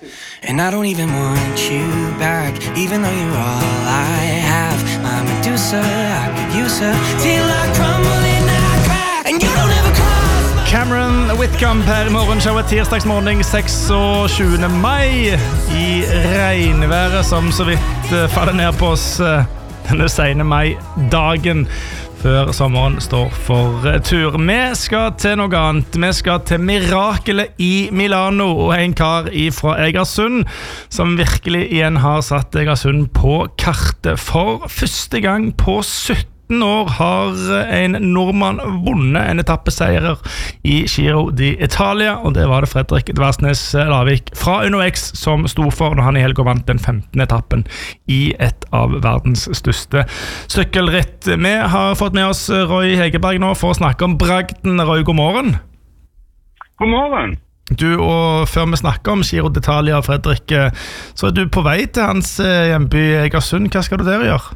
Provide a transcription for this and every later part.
And I don't even want you back, even though you're all I have. My Medusa, I could use her till I crumble and I crack. And you don't ever cross. Cameron Whitcomb her I morgenshowet tirsdagsmorgen 26. mai I regnværet som så vidt faller ned på oss denne sene mai-dagen før sommeren står for tur. Vi skal til noe annet. Vi skal til mirakelet I Milano og en kar fra Egersund som virkelig igjen har satt Egersund på kartet. For første gang på 17 år har en nordmann vunnet en etappeseier I Giro d'Italia, og det var det Fredrik Dversnes Lavik fra UnoX som stod for når han I helgen vant den 15. etappen I et av verdens største sykkelritt. Vi har fått med oss Roy Hegerberg nå for å snakke om bragden. Roy, god morgen. God morgen. Du, og før vi snakker om Giro d'Italia, Fredrik, så du på vei til hans hjemby Egersund. Hva skal du der gjøre?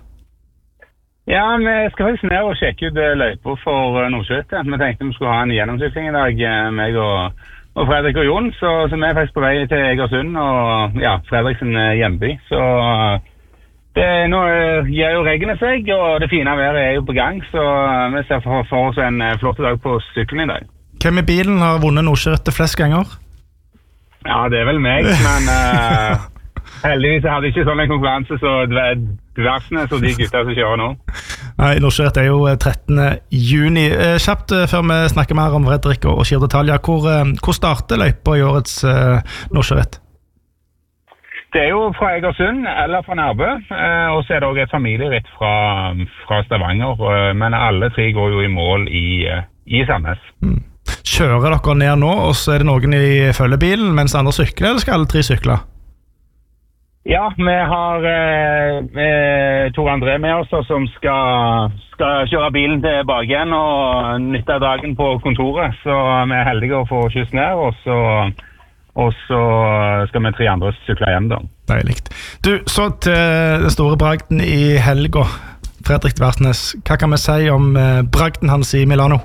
Ja, vi skal faktisk ned og sjekke ut løyper for Nordsjøtte. Vi tenkte vi skulle ha en gjennomsykling I dag, meg og Fredrik og Jon, så vi faktisk på vei til Egersund og ja, Fredriks hjemby. Så nå gjør jo regnet seg, og det fine været jo på gang, så vi ser for oss en flott dag på sykkelen I dag. Hvem I bilen har vunnet Nordsjøtte flest ganger? Ja, det vel meg, men heldigvis hadde ikke sånn en konkurranse, så Dversnes og de gutta som kjører nå. Nei, Nordsjøret jo 13. juni. Kjapt før vi snakker mer om Fredrik og Giro d'Italia, hvor starter løypa I årets Nordsjøret? Det jo fra Egersund eller fra Nærbø, og så det også et familieritt fra Stavanger, men alle tre går jo I mål I Sandnes. Kjører dere ned nå, og så det noen I følgebilen, mens andre sykler, eller skal alle tre sykle? Ja, vi har Tor André med oss som skal kjøre bilen tilbake igjen og nytte dagen på kontoret, så vi heldige å få kyss ned, og så skal vi tre andre sykle hjem da. Deiligt. Du, så til den store bragden I helga, Fredrik Dversnes. Hva kan vi si om bragden hans I Milano?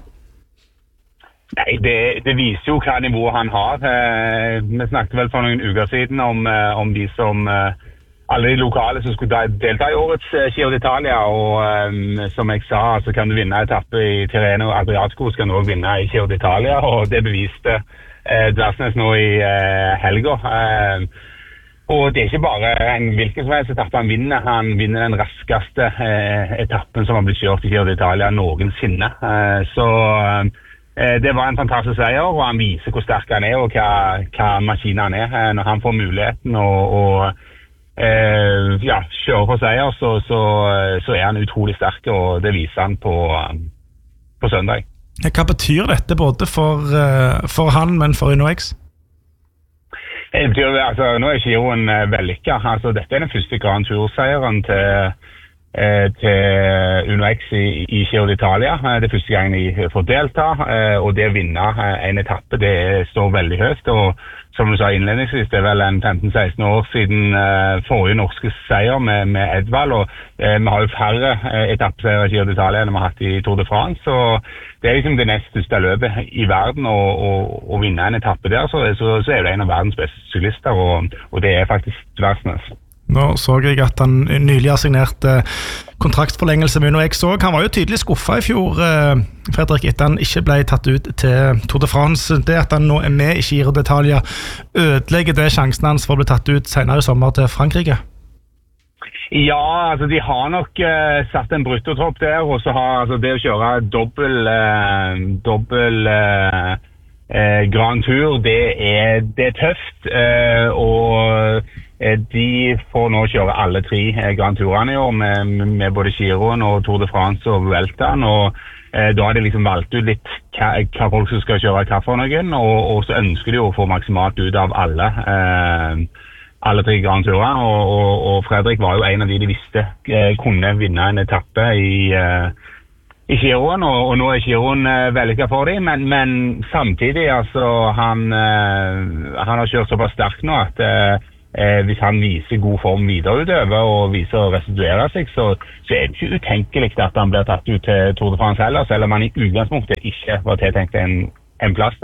Nei, det viser jo hva nivå han har. Vi snakket vel for noen uker siden om de som alle de lokale som skulle delta I årets Giro d'Italia, og som jeg sa, så kan du vinne etappe I Tirreno og Adriatico, skal du også vinne I Giro d'Italia, og det beviste Dversnes nå I helga. Og det ikke bare en hvilken som helst etappe han vinner den raskeste etappen som har blitt kjørt I Giro d'Italia noensinne. Så det var en fantastisk seier, og han viser hvor sterk han og hva maskinen han når han får muligheten og kjøre for seier, så han utrolig sterk, og det viser han på søndag. Hva betyr dette både for han, men for UnoX? Det betyr, altså, nå Giroen vellykket. Altså, dette den første Grand Tour-seieren til UnoX I Giro d'Italia. Det første gangen de får delta, og det å vinne en etappe, det står veldig høyt, og som du sa innledningsvis, det vel en 15-16 år siden forrige norske seier med Edvald, og vi har jo færre etappeseier I Giro d'Italia enn vi har hatt I Tour de France, så det liksom det nest største løpet I verden, å vinne en etappe der, så det en av verdens beste syklister, og det faktisk Dversnes. Nå så jeg at han nylig har signert kontraktsforlengelse med UnoX også. Han var jo tydelig skuffet I fjor, Fredrik, etter han ikke ble tatt ut til Tour de France. Det at han nå med I Giro d'Italia ødelegger det sjansen hans for å bli tatt ut senere I sommer til Frankrike? Ja, altså de har nok satt en bruttotropp der, og så har altså, det å kjøre dobbel Grand Tour, det tøft, og de får nå kjøre alle tre Grand Tourene I år med både Giroen og Tour de France og Vueltaen, og da har de liksom valgt ut litt hva folk som skal kjøre hva for noen, og så ønsker de å få maksimalt ut av alle tre Grand Tourene, og Fredrik var jo en av de visste kunne vinne en etappe I Giroen, og nå Giroen vellykket for dem, men samtidig, altså, han har kjørt såpass sterkt nå at hvis han viser god form videreutøver og viser å restituere seg, så det ikke utenkelig at han blir tatt ut til Tour de France heller, selv om han I utgangspunktet ikke var tiltenkt en plass der.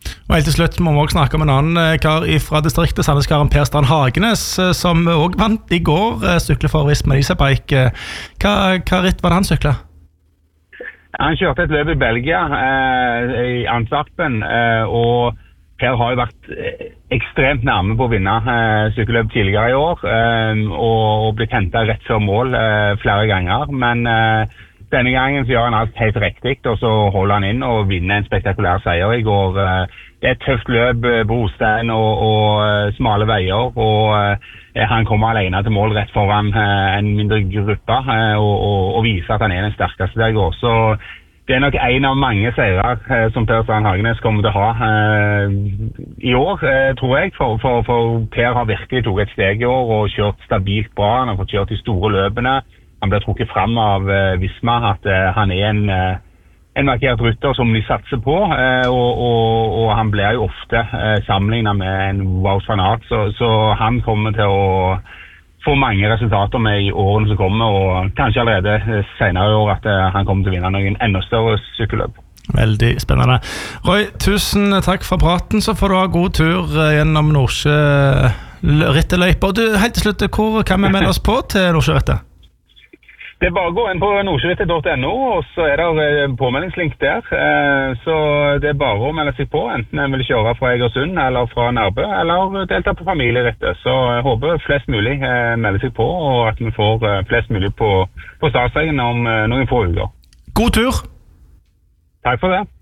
Og helt til slutt må vi også snakke om en annen kar fra distriktet, Sandneskaren Per Strand Hagenes, som også vant I går sykler for Visma Leasebike. Hva ritt var det han syklet? Han kjørte et løp I Belgia, I Antwerpen, og Per har jo vært ekstremt nærme på å vinne sykkelløp tidligere I år, og blitt hentet rett før mål flere ganger, men denne gangen så gjør han alt helt riktig, og så holder han inn og vinner en spektakulær seier I går. Det et tøft løp, brostein og smale veier, og han kommer alene til mål rett foran en mindre gruppe, og viser at han den sterkeste der går. Så det nok en av mange seirer som Per Strand Hagenes kommer til å ha I år, tror jeg, for Per har virkelig tog et steg I år og kjørt stabilt bra. Han har fått kjørt de store løpene. Han ble trukket frem av Visma at han en markert rytter som de satser på, og han blir jo ofte sammenlignet med en Wout van Aert, så han kommer til å få mange resultater med I årene som kommer, og kanskje allerede senere I år at han kommer til å vinne noen enda større sykkelløp. Veldig spennende. Roy, tusen takk for praten, så får du ha god tur gjennom Nordsjø ritteløyper. Og du, helt til slutt, hvor kan vi melde oss på til Nordsjø rittet? Det bare å gå inn på nordsjørittet.no, og så det påmeldingslink der. Så det bare å melde seg på, enten en vil kjøre fra Egersund eller fra Nærbø, eller delta på familierittet. Så jeg håper flest mulig melder seg på, og at vi får flest mulig på Statsvegen om noen få uker. God tur! Takk for det.